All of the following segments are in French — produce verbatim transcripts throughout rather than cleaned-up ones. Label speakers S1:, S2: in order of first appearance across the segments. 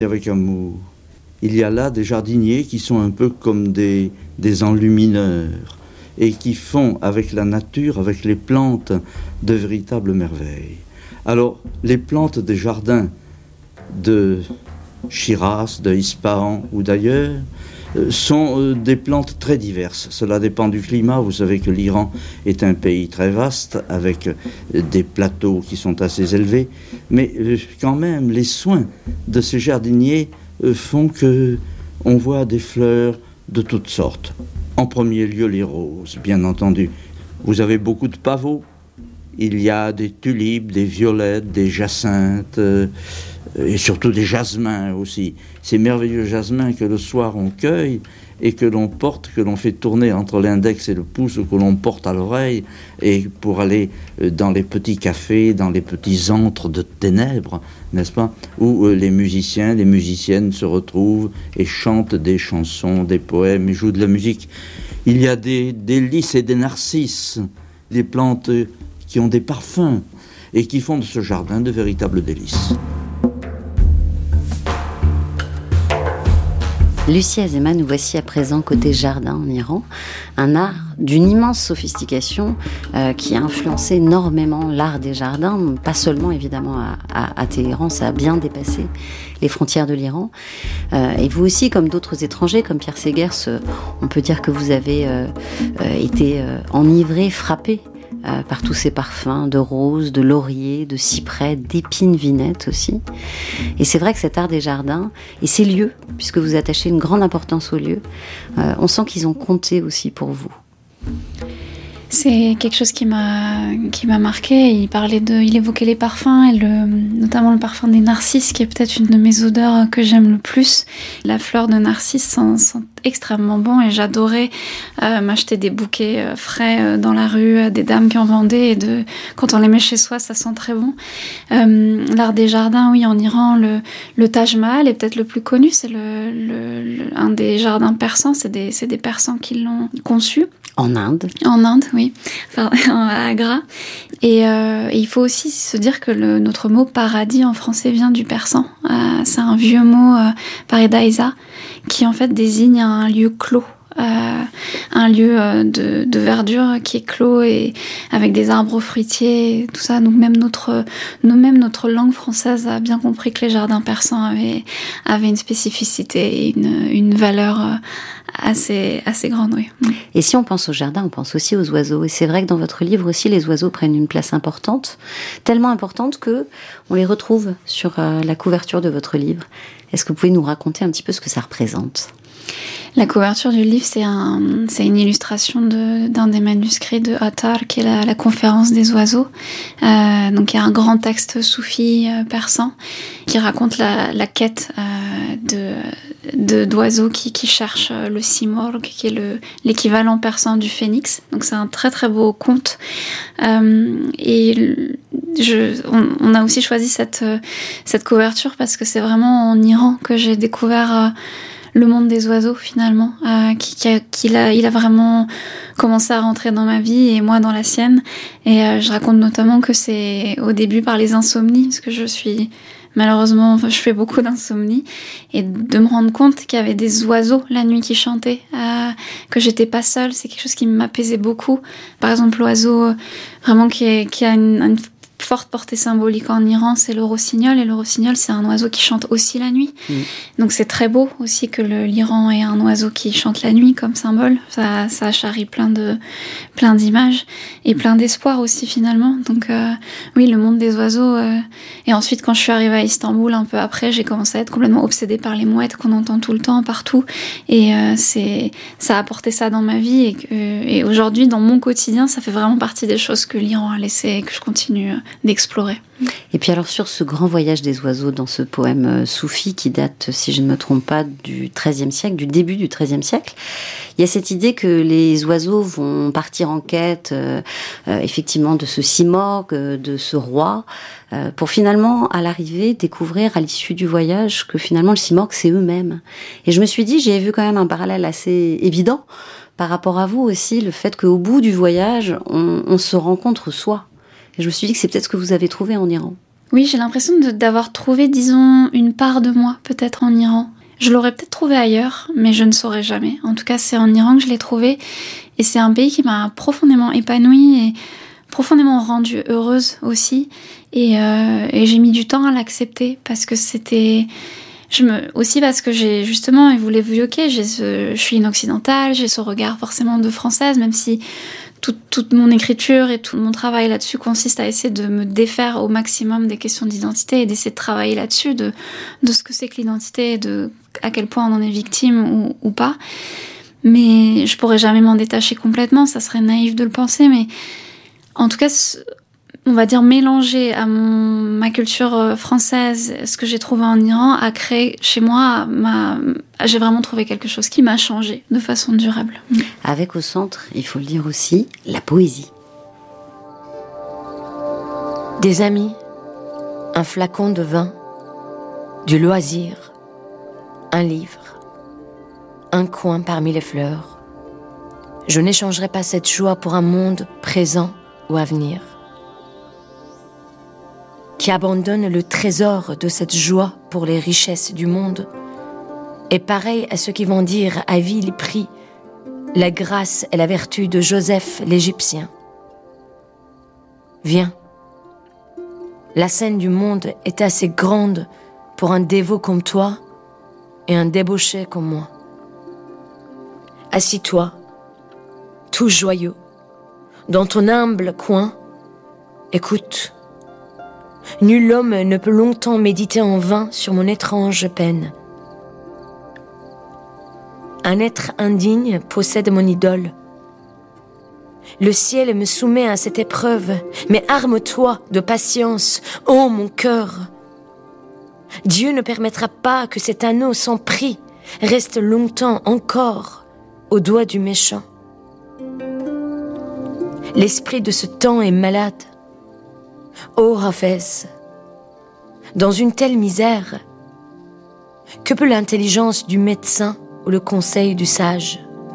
S1: avec amour. Il y a là des jardiniers qui sont un peu comme des, des enlumineurs et qui font avec la nature, avec les plantes, de véritables merveilles. Alors, les plantes des jardins de Shiraz, de Ispahan ou d'ailleurs euh, sont euh, des plantes très diverses. Cela dépend du climat. Vous savez que l'Iran est un pays très vaste avec euh, des plateaux qui sont assez élevés. Mais euh, quand même, les soins de ces jardiniers euh, font qu'on voit des fleurs de toutes sortes. En premier lieu, les roses, bien entendu. Vous avez beaucoup de pavots. Il y a des tulipes, des violettes, des jacinthes, euh, et surtout des jasmins aussi. Ces merveilleux jasmins que le soir on cueille et que l'on porte, que l'on fait tourner entre l'index et le pouce, ou que l'on porte à l'oreille, et pour aller dans les petits cafés, dans les petits antres de ténèbres, n'est-ce pas, où les musiciens, les musiciennes se retrouvent et chantent des chansons, des poèmes, et jouent de la musique. Il y a des, des lys et des narcisses, des plantes qui ont des parfums et qui font de ce jardin de véritables délices.
S2: Lucie Azéma, nous voici à présent côté jardin en Iran, un art d'une immense sophistication euh, qui a influencé énormément l'art des jardins, pas seulement évidemment à, à, à Téhéran, ça a bien dépassé les frontières de l'Iran. Euh, et vous aussi, comme d'autres étrangers, comme Pierre Segers, euh, on peut dire que vous avez euh, euh, été euh, enivré, frappé Euh, par tous ces parfums de roses, de lauriers, de cyprès, d'épines vinettes aussi. Et c'est vrai que cet art des jardins et ces lieux, puisque vous attachez une grande importance aux lieux, euh, on sent qu'ils ont compté aussi pour vous.
S3: C'est quelque chose qui m'a qui m'a marqué. Il parlait de, il évoquait les parfums et le, notamment le parfum des narcisses, qui est peut-être une de mes odeurs que j'aime le plus. La fleur de narcisse sent, sent extrêmement bon et j'adorais euh, m'acheter des bouquets euh, frais euh, dans la rue, euh, des dames qui en vendaient, et de quand on les met chez soi, ça sent très bon. Euh, l'art des jardins, oui, en Iran, le, le Taj Mahal est peut-être le plus connu. C'est le, le, le un des jardins persans. C'est des c'est des Persans qui l'ont conçu.
S2: En Inde.
S3: En Inde, oui, enfin, à Agra. Et, euh, et il faut aussi se dire que le, notre mot paradis en français vient du persan. Euh, c'est un vieux mot, euh, paradisa, qui en fait désigne un lieu clos. Euh, un lieu euh, de, de verdure qui est clos et avec des arbres fruitiers et tout ça. Donc même notre, nous, même notre langue française a bien compris que les jardins persans avaient, avaient une spécificité et une, une valeur euh, assez, assez grande, oui.
S2: Et si on pense au jardin, on pense aussi aux oiseaux. Et c'est vrai que dans votre livre aussi, les oiseaux prennent une place importante, tellement importante que on les retrouve sur euh, la couverture de votre livre. Est-ce que vous pouvez nous raconter un petit peu ce que ça représente ?
S3: La couverture du livre, c'est, un, c'est une illustration de, d'un des manuscrits de Attar, qui est la, la conférence des oiseaux. Euh, donc il y a un grand texte soufi euh, persan qui raconte la, la quête euh, de, de, d'oiseaux qui, qui cherchent le simorgh, qui est le, l'équivalent persan du phénix. Donc c'est un très très beau conte. Euh, et je, on, on a aussi choisi cette, cette couverture parce que c'est vraiment en Iran que j'ai découvert... Euh, le monde des oiseaux finalement, euh, qui, qui, a, qui a, il a vraiment commencé à rentrer dans ma vie et moi dans la sienne. Et euh, je raconte notamment que c'est au début par les insomnies, parce que je suis malheureusement, je fais beaucoup d'insomnie, et de me rendre compte qu'il y avait des oiseaux la nuit qui chantaient, euh, que j'étais pas seule, c'est quelque chose qui m'apaisait beaucoup. Par exemple, l'oiseau euh, vraiment qui, est, qui a une, une forte portée symbolique en Iran, c'est le rossignol, et le rossignol, c'est un oiseau qui chante aussi la nuit. Mmh. Donc c'est très beau aussi que le, l'Iran ait un oiseau qui chante la nuit comme symbole. Ça, ça charrie plein de, plein d'images et plein d'espoir aussi finalement. Donc euh, oui, le monde des oiseaux. Euh... Et ensuite, quand je suis arrivée à Istanbul, un peu après, j'ai commencé à être complètement obsédée par les mouettes qu'on entend tout le temps, partout. Et euh, c'est, ça a apporté ça dans ma vie. Et, que, et aujourd'hui, dans mon quotidien, ça fait vraiment partie des choses que l'Iran a laissé et que je continue d'explorer.
S2: Et puis alors sur ce grand voyage des oiseaux dans ce poème euh, soufi qui date, si je ne me trompe pas, du treizième siècle, du début du treizième siècle, il y a cette idée que les oiseaux vont partir en quête euh, euh, effectivement de ce simorgh, de ce roi, euh, pour finalement à l'arrivée découvrir à l'issue du voyage que finalement le simorgh c'est eux-mêmes. Et je me suis dit, j'ai vu quand même un parallèle assez évident par rapport à vous aussi, le fait qu'au bout du voyage on, on se rencontre soi. Et je me suis dit que c'est peut-être ce que vous avez trouvé en Iran.
S3: Oui, j'ai l'impression de, d'avoir trouvé, disons, une part de moi, peut-être en Iran. Je l'aurais peut-être trouvé ailleurs, mais je ne saurais jamais. En tout cas, c'est en Iran que je l'ai trouvé. Et c'est un pays qui m'a profondément épanouie et profondément rendue heureuse aussi. Et, euh, et j'ai mis du temps à l'accepter parce que c'était... Je me, aussi parce que j'ai justement, et vous l'évoquez, j'ai ce, je suis une occidentale, j'ai ce regard forcément de française, même si toute, toute mon écriture et tout mon travail là-dessus consiste à essayer de me défaire au maximum des questions d'identité et d'essayer de travailler là-dessus, de, de ce que c'est que l'identité, de à quel point on en est victime ou, ou pas. Mais je pourrais jamais m'en détacher complètement, ça serait naïf de le penser, mais en tout cas, on va dire mélanger à mon, ma culture française, ce que j'ai trouvé en Iran, a créé chez moi, ma, j'ai vraiment trouvé quelque chose qui m'a changé de façon durable.
S2: Avec au centre, il faut le dire aussi, la poésie.
S4: Des amis, un flacon de vin, du loisir, un livre, un coin parmi les fleurs. Je n'échangerai pas cette joie pour un monde présent ou à venir, qui abandonne le trésor de cette joie pour les richesses du monde, est pareil à ceux qui vont dire à vil prix la grâce et la vertu de Joseph l'Égyptien. Viens, la scène du monde est assez grande pour un dévot comme toi et un débauché comme moi. Assis-toi, tout joyeux, dans ton humble coin, écoute. Nul homme ne peut longtemps méditer en vain sur mon étrange peine. Un être indigne possède mon idole. Le ciel me soumet à cette épreuve, mais arme-toi de patience, ô mon cœur. Dieu ne permettra pas que cet anneau sans prix reste longtemps encore au doigt du méchant. L'esprit de ce temps est malade. Ô Hafez, dans une telle misère, que peut l'intelligence du médecin ou le conseil du sage?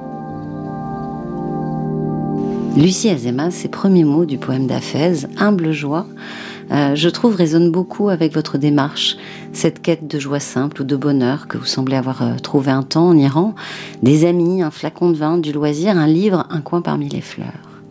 S2: Lucie Azéma, ses premiers mots du poème d'Hafez, Humble joie, euh, je trouve résonnent beaucoup avec votre démarche, cette quête de joie simple ou de bonheur que vous semblez avoir euh, trouvé un temps en Iran, des amis, un flacon de vin, du loisir, un livre, un coin parmi les fleurs.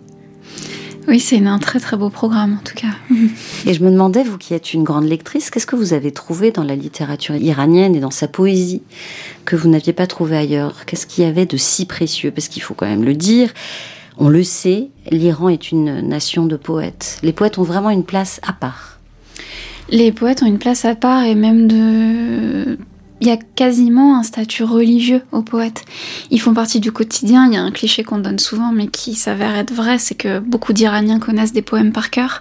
S3: Oui, c'est un très très beau programme en tout cas.
S2: Et je me demandais, vous qui êtes une grande lectrice, qu'est-ce que vous avez trouvé dans la littérature iranienne et dans sa poésie que vous n'aviez pas trouvé ailleurs? Qu'est-ce qu'il y avait de si précieux? Parce qu'il faut quand même le dire, on le sait, l'Iran est une nation de poètes. Les poètes ont vraiment une place à part.
S3: Les poètes ont une place à part et même de... Il y a quasiment un statut religieux aux poètes. Ils font partie du quotidien. Il y a un cliché qu'on donne souvent, mais qui s'avère être vrai, c'est que beaucoup d'Iraniens connaissent des poèmes par cœur.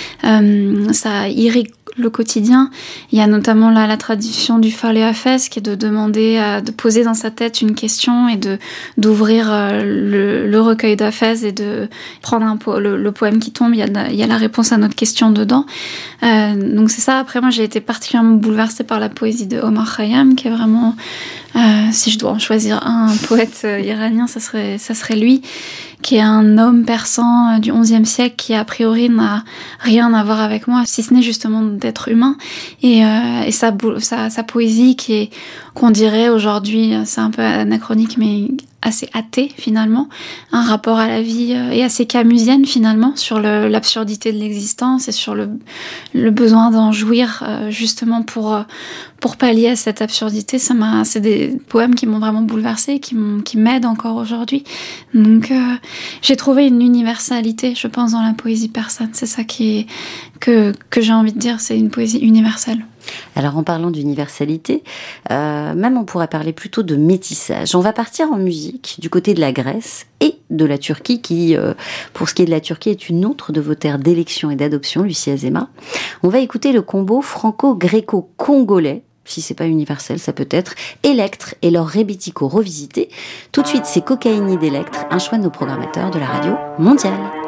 S3: Euh, ça irrigue le quotidien. Il y a notamment là la tradition du Faleh Hafez, qui est de demander, à, de poser dans sa tête une question et de d'ouvrir euh, le, le recueil d'Hafez et de prendre un po- le, le poème qui tombe. Il y a la, il y a la réponse à notre question dedans. Euh, donc c'est ça. Après, moi, j'ai été particulièrement bouleversée par la poésie de Omar Khayyam, qui est vraiment, euh, si je dois en choisir un, un poète euh, iranien, ça serait, ça serait lui, qui est un homme persan euh, du onzième siècle qui, a priori, n'a rien à voir avec moi, si ce n'est justement d'être humain. Et, euh, et sa, sa, sa poésie, qui est, qu'on dirait aujourd'hui, c'est un peu anachronique, mais assez athée, finalement, un rapport à la vie euh, et assez camusienne, finalement, sur le, l'absurdité de l'existence et sur le, le besoin d'en jouir, euh, justement, pour, euh, pour pallier à cette absurdité. Ça m'a, c'est des poèmes qui m'ont vraiment bouleversée, qui, m'ont, qui m'aident encore aujourd'hui. Donc, euh, j'ai trouvé une universalité, je pense, dans la poésie persane. C'est ça qui est, que, que j'ai envie de dire, c'est une poésie universelle.
S2: Alors en parlant d'universalité, euh, même on pourrait parler plutôt de métissage. On va partir en musique du côté de la Grèce et de la Turquie qui, euh, pour ce qui est de la Turquie, est une autre de vos terres d'élection et d'adoption, Lucie Azéma. On va écouter le combo franco-gréco-congolais, si c'est pas universel, ça peut être, Electre et leur Rebetiko revisité. Tout de suite, c'est Cocaïne d'Electre, un choix de nos programmateurs de la radio mondiale.